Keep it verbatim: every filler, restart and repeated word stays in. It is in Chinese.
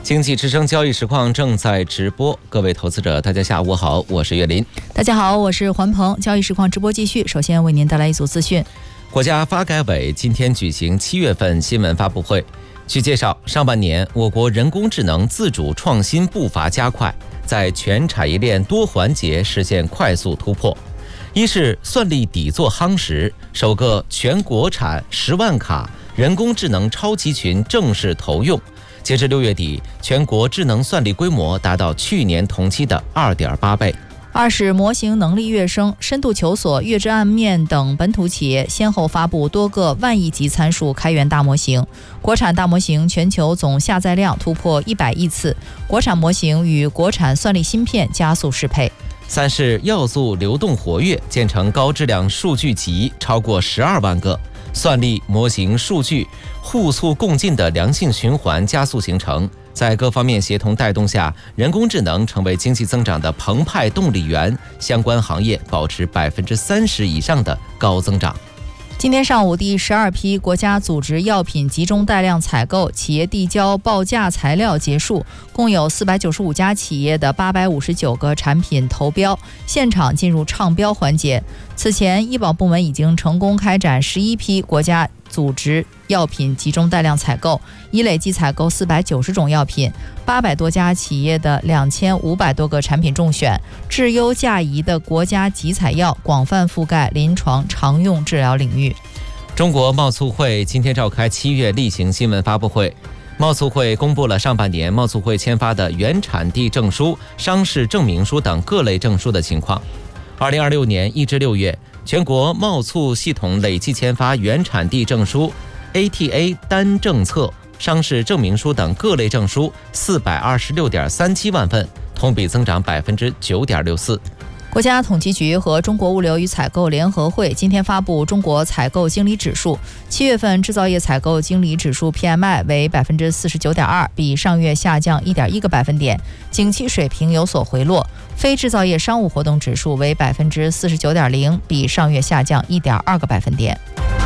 经济之声交易实况正在直播，各位投资者大家下午好，我是岳林。 大家好，我是环鹏。交易实况直播继续，首先为您带来一组资讯。 国家发改委今天举行七月份新闻发布会，据介绍，上半年我国人工智能自主创新步伐加快，在全产业链多环节实现快速突破。一是算力底座夯实，首个全国产十万卡人工智能超级群正式投用。截至六月底，全国智能算力规模达到去年同期的 二点八倍。 二是模型能力跃升，深度求索、月之暗面等本土企业先后发布多个万亿级参数开源大模型，国产大模型全球总下载量突破一百亿次，国产模型与国产算力芯片加速适配。 三是要素流动活跃，建成高质量数据集超过十二万个，算力、模型、数据互促共进的良性循环加速形成。在各方面协同带动下，人工智能成为经济增长的澎湃动力源，相关行业保持百分之三十以上的高增长。 今天上午，第十二批国家组织药品集中带量采购企业递交报价材料结束，共有四百九十五家企业的八百五十九个产品投标，现场进入唱标环节。此前，医保部门已经成功开展十一批国家组织药品集中带量采购，已累计采购四百九十种药品，八百多家企业的两千五百多个产品中选，质优价宜的国家集采药广泛覆盖临床常用治疗领域。 中国贸促会今天召开七月例行新闻发布会，贸促会公布了上半年贸促会签发的原产地证书、商事证明书等各类证书的情况。二零二六年一至六月，全国贸促系统累计签发原产地证书、A T A 单政策、商事证明书等各类证书四百二十六点三七万份，同比增长百分之九点六四。 国家统计局和中国物流与采购联合会今天发布中国采购经理指数，七月份制造业采购经理指数 P M I 为百分之四十九点二，比上月下降一点一个百分点，景气水平有所回落。非制造业商务活动指数为百分之四十九点零，比上月下降一点二个百分点。